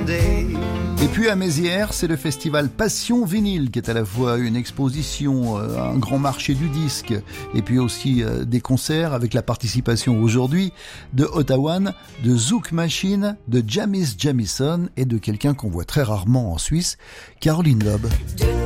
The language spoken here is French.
day. Et puis à Mézières, c'est le festival Passion Vinyle qui est à la fois une exposition, un grand marché du disque et puis aussi des concerts avec la participation aujourd'hui de Ottawan, de Zouk Machine, de Jamis Jamison et de quelqu'un qu'on voit très rarement en Suisse, Caroline Loeb.